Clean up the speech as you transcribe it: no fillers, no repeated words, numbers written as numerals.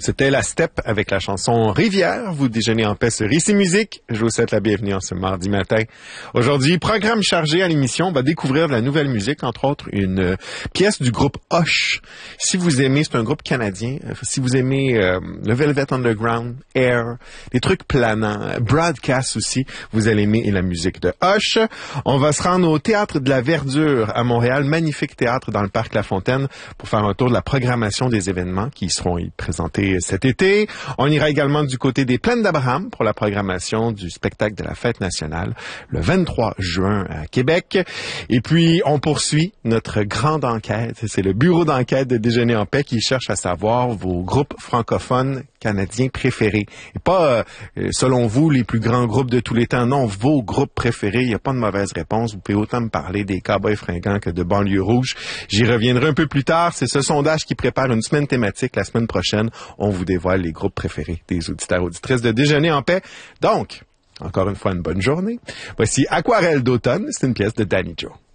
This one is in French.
C'était La Steppe avec la chanson Rivière. Vous déjeunez en paix sur Ici Musique. Je vous souhaite la bienvenue en ce mardi matin. Aujourd'hui, programme chargé à l'émission. On va découvrir de la nouvelle musique, entre autres une pièce du groupe Hush. Si vous aimez, c'est un groupe canadien. Si vous aimez le Velvet Underground, Air, des trucs planants, Broadcast aussi, vous allez aimer la musique de Hush. On va se rendre au Théâtre de la Verdure à Montréal. Magnifique théâtre dans le Parc La Fontaine pour faire un tour de la programmation des événements qui seront présentés cet été. On ira également du côté des Plaines d'Abraham pour la programmation du spectacle de la Fête nationale le 23 juin à Québec. Et puis, on poursuit notre grande enquête. C'est le bureau d'enquête de Déjeuner en paix qui cherche à savoir vos groupes francophones canadiens préférés. Et pas, selon vous, les plus grands groupes de tous les temps. Non, vos groupes préférés. Il n'y a pas de mauvaise réponse. Vous pouvez autant me parler des Cowboys fringants que de Banlieue rouge. J'y reviendrai un peu plus tard. C'est ce sondage qui prépare une semaine thématique la semaine prochaine. On vous dévoile les groupes préférés des auditeurs et auditrices de Déjeuner en paix. Donc, encore une fois, une bonne journée. Voici Aquarelle d'automne. C'est une pièce de Danny Joe.